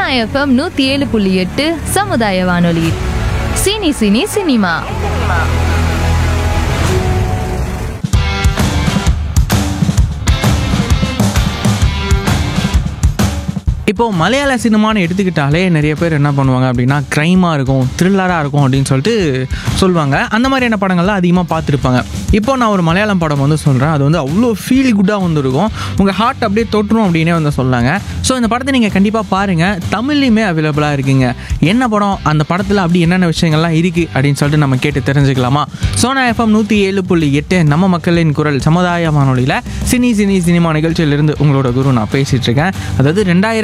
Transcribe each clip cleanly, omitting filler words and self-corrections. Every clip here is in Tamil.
எஃப்எம் 107.8 சமுதாய வானொலி. Cine cine cinema. இப்போது மலையாள சினிமான்னு எடுத்துக்கிட்டாலே நிறைய பேர் என்ன பண்ணுவாங்க அப்படின்னா க்ரைமாக இருக்கும், த்ரில்லராக இருக்கும் அப்படின்னு சொல்லிட்டு சொல்லுவாங்க. அந்த மாதிரியான படங்கள்லாம் அதிகமாக பார்த்துருப்பாங்க. இப்போ நான் ஒரு மலையாளம் படம் வந்து சொல்கிறேன். அது வந்து அவ்வளோ ஃபீல் குட்டாக வந்துருக்கும், உங்கள் ஹார்ட் அப்படியே தொட்டுரும் அப்படின்னே வந்து சொல்லாங்க. ஸோ இந்த படத்தை நீங்கள் கண்டிப்பாக பாருங்கள். தமிழ்லையுமே அவைலபிளாக இருக்குங்க. என்ன படம், அந்த படத்தில் அப்படி என்னென்ன விஷயங்கள்லாம் இருக்குது அப்படின்னு சொல்லிட்டு நம்ம கேட்டு தெரிஞ்சுக்கலாமா? சோனா எஃப்எம் 107.8 நம்ம மக்களின் குரல் சமுதாய வானொலியில் சினி சினி சினிமா நிகழ்ச்சியிலிருந்து உங்களோட குரு நான் பேசிகிட்டு இருக்கேன். அதாவது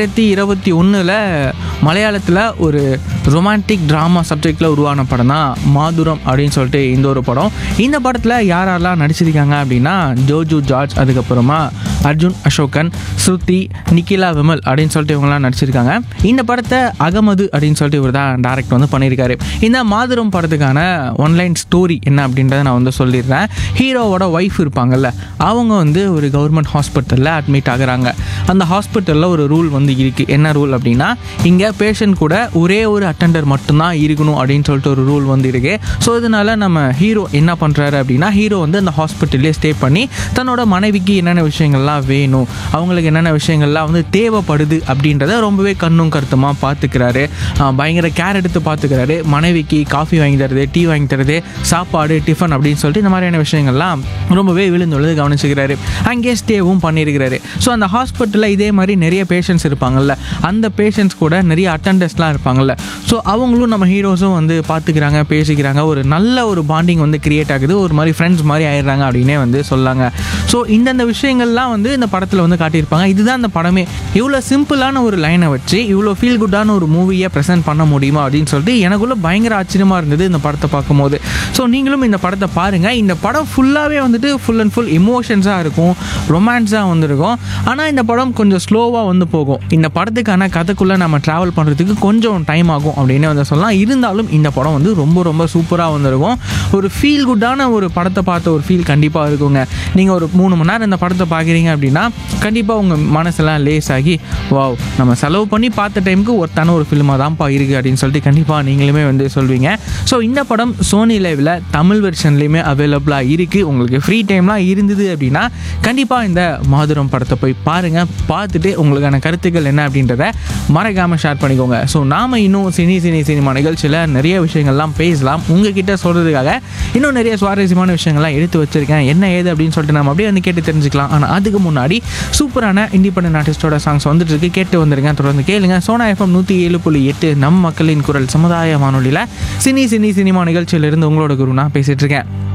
2021 மலையாளத்தில் ஒரு ரொமான்டிக் ட்ராமா சப்ஜெக்டில் உருவான படம் தான் மாதுரம் அப்படின்னு சொல்லிட்டு இந்த ஒரு படம். இந்த படத்தில் யாரெல்லாம் நடிச்சிருக்காங்க அப்படின்னா ஜோஜு ஜார்ஜ், அதுக்கப்புறமா அர்ஜுன் அசோகன், ஸ்ருதி, நிக்கிலா விமல் அப்படின்னு சொல்லிட்டு இவங்கெல்லாம் நடிச்சிருக்காங்க. இந்த படத்தை அகமது அப்படின்னு சொல்லிட்டு இவர் தான் டைரக்ட் வந்து பண்ணியிருக்காரு. இந்த மாதுரம் படத்துக்கான ஒன்லைன் ஸ்டோரி என்ன அப்படின்றத நான் வந்து சொல்லிடுறேன். ஹீரோவோட ஒய்ஃப் இருப்பாங்கல்ல, அவங்க வந்து ஒரு கவர்மெண்ட் ஹாஸ்பிட்டலில் அட்மிட் ஆகுறாங்க. அந்த ஹாஸ்பிட்டலில் ஒரு ரூல் வந்து இருக்குது. என்ன ரூல் அப்படின்னா, இங்கே பேஷண்ட் கூட ஒரே ஒரு அட்டெண்டர் மட்டும்தான் இருக்கணும் அப்படின்னு சொல்லிட்டு ஒரு ரூல் வந்து இருக்குது. ஸோ இதனால் நம்ம ஹீரோ என்ன பண்ணுறாரு அப்படின்னா, ஹீரோ வந்து அந்த ஹாஸ்பிட்டல்லே ஸ்டே பண்ணி தன்னோட மனைவிக்கு என்னென்ன விஷயங்கள்லாம் வேணும், அவங்களுக்கு என்னென்ன விஷயங்கள்லாம் வந்து தேவைப்படுது அப்படின்றத ரொம்பவே கண்ணும் கருத்துமாக பார்த்துக்கிறாரு. பயங்கர கேர் எடுத்து பார்த்துக்கிறாரு. மனைவிக்கு காஃபி வாங்கி தருது, டீ வாங்கி தருது, சாப்பாடு, டிஃபன் அப்படின்னு சொல்லிட்டு இந்த மாதிரியான விஷயங்கள்லாம் ரொம்பவே விழுந்துள்ளது கவனிச்சுக்கிறாரு. அங்கேயே ஸ்டேவும் பண்ணியிருக்கிறாரு. ஸோ அந்த ஹாஸ்பிட்டலில் இதே மாதிரி நிறைய பேஷண்ட்ஸ் இருப்பாங்கல்ல, அந்த பேஷண்ட்ஸ் கூட நிறைய அட்டண்டர்ஸ்லாம் இருப்பாங்கல்ல. ஸோ அவங்களும் நம்ம ஹீரோஸும் வந்து பார்த்துக்கிறாங்க, பேசிக்கிறாங்க. ஒரு நல்ல ஒரு பாண்டிங் வந்து கிரியேட் ஆகுது. ஒரு மாதிரி ஃப்ரெண்ட்ஸ் மாதிரி ஆயிடுறாங்க அப்படின்னே வந்து சொல்லாங்க. ஸோ இந்தந்த விஷயங்கள்லாம் வந்து இந்த படத்தில் வந்து காட்டியிருப்பாங்க. இதுதான் இந்த படமே. இவ்வளோ சிம்பிளான ஒரு லைனை வச்சு இவ்வளோ ஃபீல் குட்டான ஒரு மூவியை ப்ரெசென்ட் பண்ண முடியுமா அப்படின்னு சொல்லிட்டு எனக்குள்ளே பயங்கர ஆச்சரியமாக இருந்தது இந்த படத்தை பார்க்கும்போது. ஸோ நீங்களும் இந்த படத்தை பாருங்கள். இந்த படம் ஃபுல்லாகவே வந்துட்டு ஃபுல் அண்ட் ஃபுல் இமோஷன்ஸாக இருக்கும், ரொமான்ஸாக வந்துருக்கும். ஆனால் இந்த படம் கொஞ்சம் ஸ்லோவாக வந்து போகும். இந்த படத்துக்கான கதைக்குள்ளே நம்ம ட்ராவல் பண்ணுறதுக்கு கொஞ்சம் டைம் ஆகும் அப்படின்னு வந்து சொல்லலாம். இருந்தாலும் இந்த படம் வந்து ரொம்ப ரொம்ப சூப்பராக வந்துருக்கும். ஒரு ஃபீல் குட்டான ஒரு படத்தை பார்த்த ஒரு ஃபீல் கண்டிப்பாக இருக்குங்க. நீங்கள் ஒரு 3 மணி நேரம் இந்த படத்தை பார்க்குறீங்க அப்படின்னா கண்டிப்பாக உங்கள் மனசெல்லாம் லேஸ் ஆகி, வாவ், நம்ம செலவு பண்ணி பார்த்த டைமுக்கு ஒருத்தான ஒரு ஃபிலிமாக தான்ப்பா இருக்குது அப்படின்னு சொல்லிட்டு கண்டிப்பாக நீங்களுமே வந்து சொல்வீங்க. ஸோ இந்த படம் சோனி லைவில் தமிழ் வெர்ஷன்லேயுமே அவைலபிளாக இருக்குது. உங்களுக்கு ஃப்ரீ டைம்லாம் இருந்தது அப்படின்னா கண்டிப்பாக இந்த மாதுரம் படத்தை போய் பாருங்கள். பார்த்துட்டு உங்களுக்கான கருத்துக்கள் என்ன அப்படின்றத மறக்காமல் ஷேர் பண்ணிக்கோங்க. ஸோ நாம் இன்னும் சினி சினி சினிமா நிகழ்ச்சியில் நிறைய விஷயங்கள்லாம் பேசலாம். உங்ககிட்ட சொல்கிறதுக்காக இன்னும் நிறைய சுவாரஸ்யமான விஷயங்கள்லாம் எடுத்து வச்சுருக்கேன். என்ன ஏது அப்படின்னு சொல்லிட்டு நம்ம அப்படியே வந்து கேட்டு தெரிஞ்சுக்கலாம். ஆனால் அதுக்கு முன்னாடி சூப்பரான இண்டிபெண்டன்ட் ஆர்டிஸ்டோட சாங்ஸ் வந்துட்டு இருக்கு, கேட்டு வந்துருங்க. தொடர்ந்து கேளுங்க. சோனா எஃப்எம் 107.8 நம் மக்களின் குரல் சமுதாய வானொலியில் சினி சினி சினிமா நிகழ்ச்சியிலிருந்து உங்களோட குரு நான் பேசிகிட்டு இருக்கேன்.